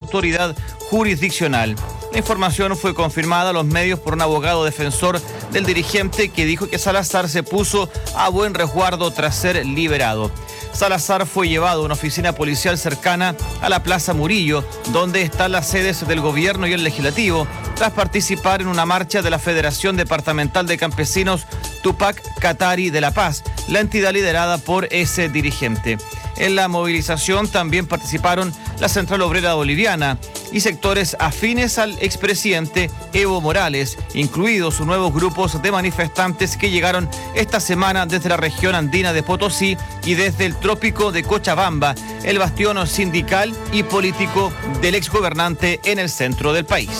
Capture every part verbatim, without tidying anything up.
autoridad jurisdiccional. La información fue confirmada a los medios por un abogado defensor del dirigente que dijo que Salazar se puso a buen resguardo tras ser liberado. Salazar fue llevado a una oficina policial cercana a la Plaza Murillo, donde están las sedes del gobierno y el legislativo, tras participar en una marcha de la Federación Departamental de Campesinos Tupac Katari de La Paz, la entidad liderada por ese dirigente. En la movilización también participaron la Central Obrera Boliviana y sectores afines al expresidente Evo Morales, incluidos nuevos grupos de manifestantes que llegaron esta semana desde la región andina de Potosí y desde el trópico de Cochabamba, el bastión sindical y político del exgobernante en el centro del país.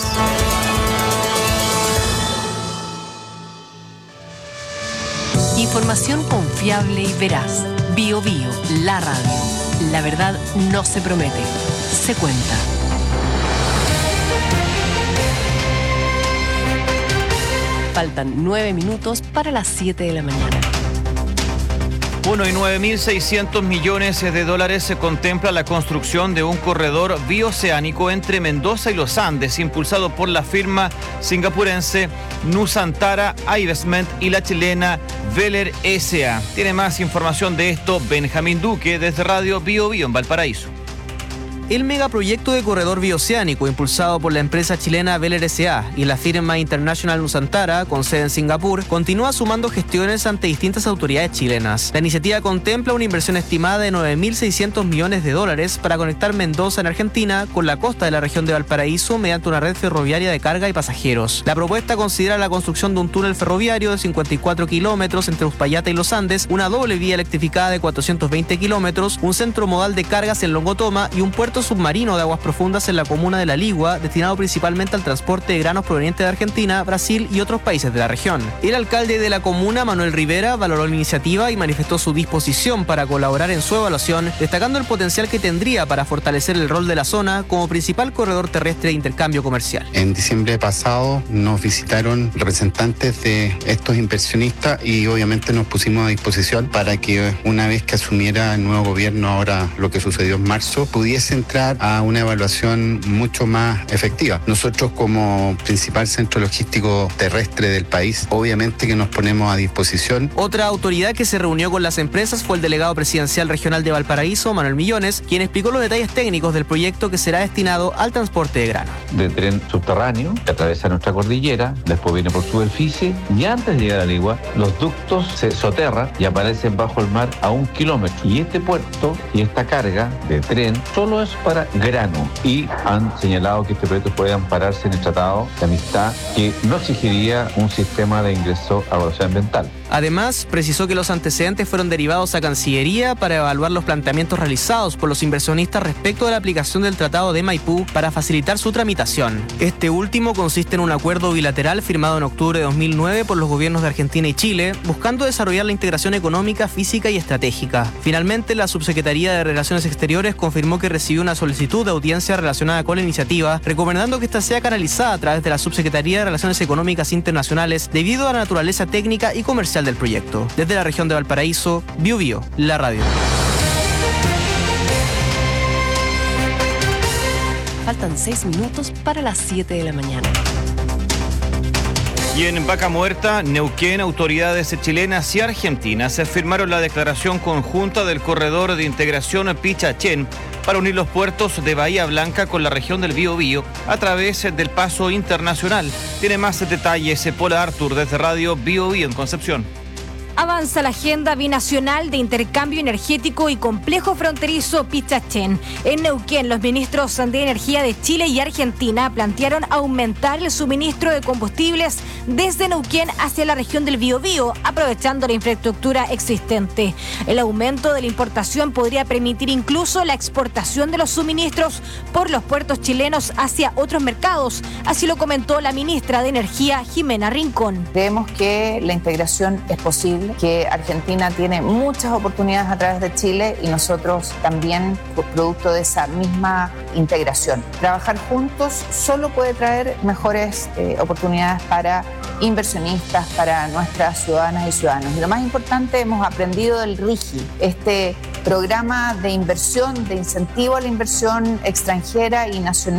Información confiable y veraz. Bio Bio, la radio. La verdad no se promete, se cuenta. Faltan nueve minutos para las siete de la mañana. Uno y nueve mil seiscientos millones de dólares se contempla la construcción de un corredor bioceánico entre Mendoza y los Andes, impulsado por la firma singapurense Nusantara Investment y la chilena Veller S A. Tiene más información de esto Benjamín Duque desde Radio Bio Bio en Valparaíso. El megaproyecto de corredor bioceánico impulsado por la empresa chilena Veller S A y la firma International Nusantara, con sede en Singapur, continúa sumando gestiones ante distintas autoridades chilenas. La iniciativa contempla una inversión estimada de nueve mil seiscientos millones de dólares para conectar Mendoza en Argentina con la costa de la región de Valparaíso mediante una red ferroviaria de carga y pasajeros. La propuesta considera la construcción de un túnel ferroviario de cincuenta y cuatro kilómetros entre Uspallata y Los Andes, una doble vía electrificada de cuatrocientos veinte kilómetros, un centro modal de cargas en Longotoma y un puerto submarino de aguas profundas en la comuna de La Ligua, destinado principalmente al transporte de granos provenientes de Argentina, Brasil y otros países de la región. El alcalde de la comuna, Manuel Rivera, valoró la iniciativa y manifestó su disposición para colaborar en su evaluación, destacando el potencial que tendría para fortalecer el rol de la zona como principal corredor terrestre de intercambio comercial. En diciembre pasado nos visitaron representantes de estos inversionistas y obviamente nos pusimos a disposición para que una vez que asumiera el nuevo gobierno, ahora lo que sucedió en marzo, pudiese entrar a una evaluación mucho más efectiva. Nosotros, como principal centro logístico terrestre del país, obviamente que nos ponemos a disposición. Otra autoridad que se reunió con las empresas fue el delegado presidencial regional de Valparaíso, Manuel Millones, quien explicó los detalles técnicos del proyecto que será destinado al transporte de grano. De tren subterráneo que atraviesa nuestra cordillera, después viene por superficie y antes de llegar a Ligua, los ductos se soterran y aparecen bajo el mar a un kilómetro. Y este puerto y esta carga de tren solo es para grano y han señalado que este proyecto puede ampararse en el Tratado de Amistad, que no exigiría un sistema de ingreso a evaluación ambiental. Además, precisó que los antecedentes fueron derivados a Cancillería para evaluar los planteamientos realizados por los inversionistas respecto de la aplicación del Tratado de Maipú para facilitar su tramitación. Este último consiste en un acuerdo bilateral firmado en octubre de dos mil nueve por los gobiernos de Argentina y Chile, buscando desarrollar la integración económica, física y estratégica. Finalmente, la Subsecretaría de Relaciones Exteriores confirmó que recibió una solicitud de audiencia relacionada con la iniciativa, recomendando que esta sea canalizada a través de la Subsecretaría de Relaciones Económicas Internacionales debido a la naturaleza técnica y comercial del proyecto. Desde la región de Valparaíso, Bio Bio, la radio. Faltan seis minutos para las siete de la mañana. Y en Vaca Muerta, Neuquén, autoridades chilenas y argentinas firmaron la declaración conjunta del corredor de integración Pichachén para unir los puertos de Bahía Blanca con la región del Biobío a través del paso internacional. Tiene más detalles Paula Artur desde Radio Bio Bio en Concepción. Avanza la agenda binacional de intercambio energético y complejo fronterizo Pichachén. En Neuquén, los ministros de Energía de Chile y Argentina plantearon aumentar el suministro de combustibles desde Neuquén hacia la región del Biobío, aprovechando la infraestructura existente. El aumento de la importación podría permitir incluso la exportación de los suministros por los puertos chilenos hacia otros mercados. Así lo comentó la ministra de Energía, Jimena Rincón. Creemos que la integración es posible, que Argentina tiene muchas oportunidades a través de Chile y nosotros también, producto de esa misma integración. Trabajar juntos solo puede traer mejores eh, oportunidades para inversionistas, para nuestras ciudadanas y ciudadanos. Y lo más importante, hemos aprendido del RIGI, este programa de inversión, de incentivo a la inversión extranjera y nacional